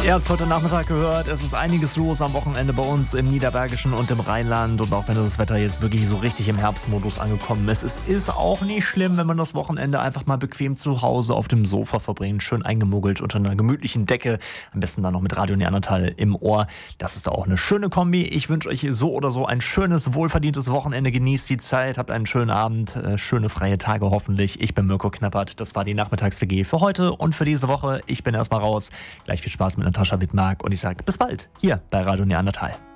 Ihr habt heute Nachmittag gehört, es ist einiges los am Wochenende bei uns im Niederbergischen und im Rheinland. Und auch wenn das Wetter jetzt wirklich so richtig im Herbstmodus angekommen ist, es ist auch nicht schlimm, wenn man das Wochenende einfach mal bequem zu Hause auf dem Sofa verbringt, schön eingemuggelt unter einer gemütlichen Decke, am besten dann noch mit Radio Neandertal im Ohr. Das ist doch auch eine schöne Kombi. Ich wünsche euch so oder so ein schönes, wohlverdientes Wochenende. Genießt die Zeit, habt einen schönen Abend, schöne freie Tage hoffentlich. Ich bin Mirko Knappert, das war die Nachmittags-WG für heute und für diese Woche. Ich bin erstmal raus. Gleich viel Spaß mit Natascha Wittmark und ich sage bis bald hier bei Radio Neandertal.